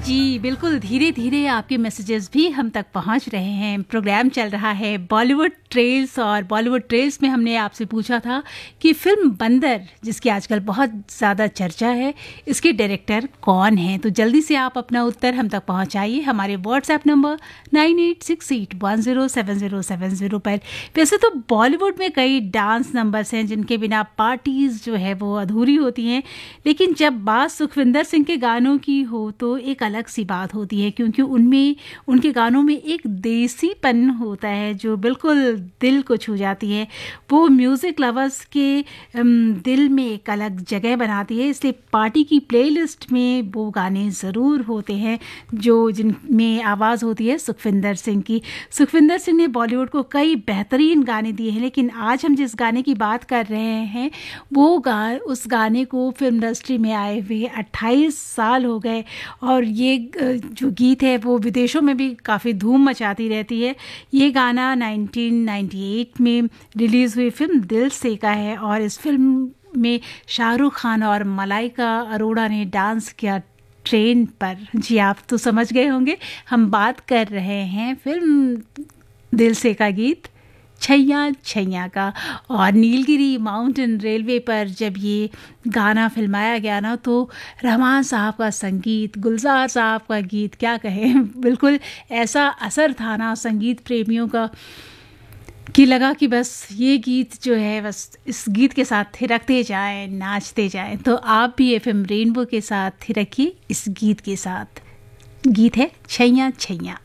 जी, बिल्कुल धीरे-धीरे आपके मैसेजेस भी हम तक पहुंच रहे हैं। प्रोग्राम चल रहा है बॉलीवुड ट्रेल्स और बॉलीवुड ट्रेल्स में हमने आपसे पूछा था कि फ़िल्म बंदर, जिसकी आजकल बहुत ज़्यादा चर्चा है, इसके डायरेक्टर कौन हैं? तो जल्दी से आप अपना उत्तर हम तक पहुंचाइए हमारे व्हाट्सएप नंबर 9868107070 पर। वैसे तो बॉलीवुड में कई डांस नंबर्स हैं जिनके बिना पार्टीज़ जो है वो अधूरी होती हैं, लेकिन जब बात सुखविंदर सिंह के गानों की हो तो एक अलग सी बात होती है, क्योंकि उनमें उनके गानों में एक देसीपन होता है जो बिल्कुल दिल को छू जाती है। वो म्यूज़िक लवर्स के दिल में एक अलग जगह बनाती है, इसलिए पार्टी की प्लेलिस्ट में वो गाने ज़रूर होते हैं जो जिनमें आवाज़ होती है सुखविंदर सिंह की। सुखविंदर सिंह ने बॉलीवुड को कई बेहतरीन गाने दिए हैं, लेकिन आज हम जिस गाने की बात कर रहे हैं वो उस गाने को फिल्म इंडस्ट्री में आए हुए 28 साल हो गए और ये जो गीत है वो विदेशों में भी काफ़ी धूम मचाती रहती है। ये गाना 1998 में रिलीज़ हुई फिल्म दिल से का है और इस फिल्म में शाहरुख खान और मलाइका अरोड़ा ने डांस किया ट्रेन पर। जी, आप तो समझ गए होंगे हम बात कर रहे हैं फिल्म दिल से का गीत छैया छैया का। और नीलगिरी माउंटेन रेलवे पर जब ये गाना फिल्माया गया ना तो रहमान साहब का संगीत, गुलजार साहब का गीत, क्या कहें, बिल्कुल ऐसा असर था ना संगीत प्रेमियों का कि लगा कि बस ये गीत जो है बस इस गीत के साथ थिरकते जाएं, नाचते जाएं। तो आप भी एफएम रेनबो के साथ थिरकिए इस गीत के साथ। गीत है छैया छैया।